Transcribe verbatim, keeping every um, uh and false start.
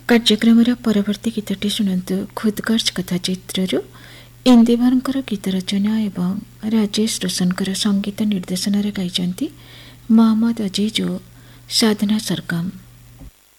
କାର୍ଯ୍ୟକ୍ରମର ପରବର୍ତ୍ତୀ ଗୀତଟି ଶୁଣନ୍ତୁ ଖୁଦଗର୍ଜ କଥାଚିତ୍ରରୁ। ଇନ୍ଦିବରଙ୍କର ଗୀତ ରଚନା ଏବଂ ରାଜେଶ ରୋଶନଙ୍କର ସଙ୍ଗୀତ ନିର୍ଦ୍ଦେଶନାରେ ଗାଇଛନ୍ତି ମହମ୍ମଦ ଅଜିଜ ଓ ସାଧନା ସରଗମ।